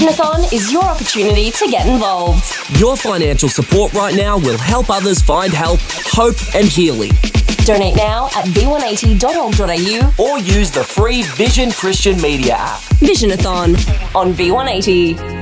Visionathon is your opportunity to get involved. Your financial support right now will help others find help, hope and healing. Donate now at v180.org.au Or use the free Vision Christian Media app. Visionathon on V180.